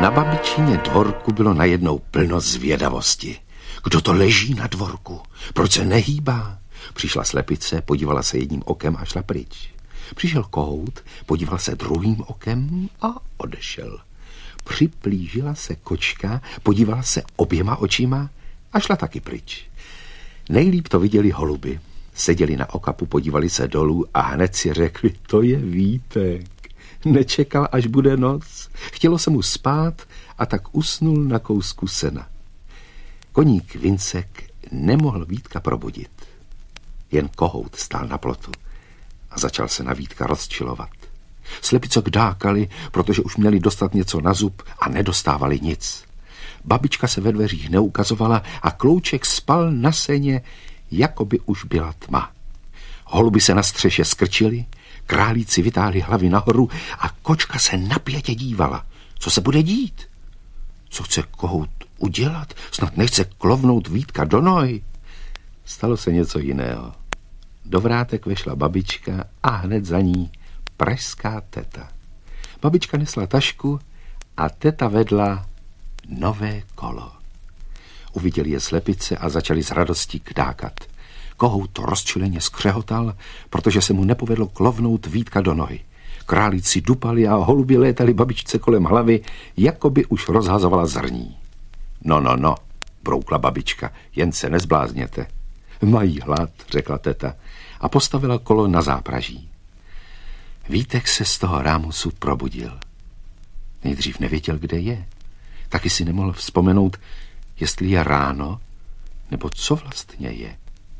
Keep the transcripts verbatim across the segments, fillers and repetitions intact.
Na babičině dvorku bylo najednou plno zvědavosti. Kdo to leží na dvorku? Proč se nehýbá? Přišla slepice, podívala se jedním okem a šla pryč. Přišel kohout, podíval se druhým okem a odešel. Připlížila se kočka, podívala se oběma očima a šla taky pryč. Nejlíp to viděli holuby. Seděli na okapu, podívali se dolů a hned si řekli, to je Vítek. Nečekal, až bude noc. Chtělo se mu spát a tak usnul na kousku sena. Koník Vincek nemohl Vítka probudit. Jen kohout stál na plotu a začal se na Vítka rozčilovat. Slepice kdákali, protože už měli dostat něco na zub a nedostávali nic. Babička se ve dveřích neukazovala a Klouček spal na seně, jako by už byla tma. Holuby se na střeše skrčili, králíci vytáhli hlavy nahoru a kočka se napětě dívala. Co se bude dít? Co chce kohout udělat? Snad nechce klovnout Vítka do nohy. Stalo se něco jiného. Do vrátek vešla babička a hned za ní pražská teta. Babička nesla tašku a teta vedla nové kolo. Uviděli je slepice a začali s radostí kdákat. Kohout to rozčileně skřehotal, protože se mu nepovedlo klovnout Vítka do nohy. Králíci dupali a holubi létali babičce kolem hlavy, jako by už rozhazovala zrní. No, no, no, broukla babička, jen se nezblázněte. Mají hlad, řekla teta a postavila kolo na zápraží. Vítek se z toho rámusu probudil. Nejdřív nevěděl, kde je. Taky si nemohl vzpomenout, jestli je ráno, nebo co vlastně je.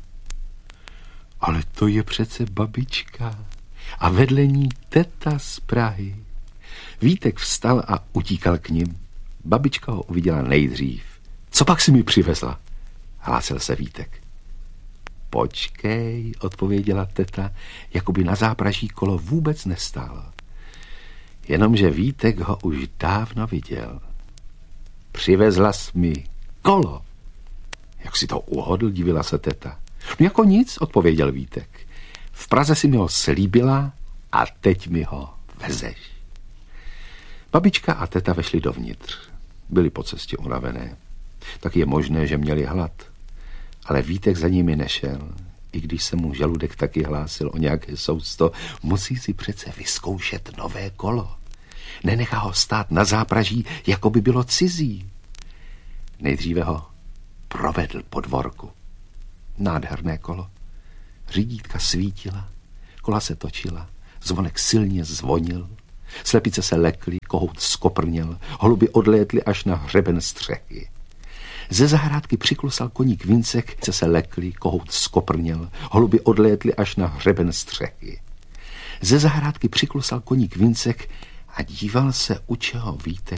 Ale to je přece babička a vedle ní teta z Prahy. Vítek vstal a utíkal k nim. Babička ho uviděla nejdřív. Co pak si mi přivezla? Hlásil se Vítek. Počkej, odpověděla teta, jako by na zápraží kolo vůbec nestálo. Jenomže Vítek ho už dávno viděl. Přivezla jsi mi kolo. Jak si to uhodl, divila se teta. No jako nic, odpověděl Vítek. V Praze si mi ho slíbila a teď mi ho vezeš. Babička a teta vešli dovnitř. Byli po cestě unavené. Tak je možné, že měli hlad. Ale Vítek za nimi nešel. I když se mu žaludek taky hlásil o nějaké sousto, musí si přece vyzkoušet nové kolo. Nenechá ho stát na zápraží, jako by bylo cizí. Nejdříve ho provedl po dvorku. Nádherné kolo. Řidítka svítila, kola se točila, zvonek silně zvonil, slepice se lekly, kohout skoprněl, holuby odlétly až na hřeben střechy. Ze zahrádky přiklusal koník Vincek, se lekly, kohout skoprněl, holuby odlétly až na hřeben střechy. Ze zahrádky přiklusal koník Vincek a díval se, u čeho Vítek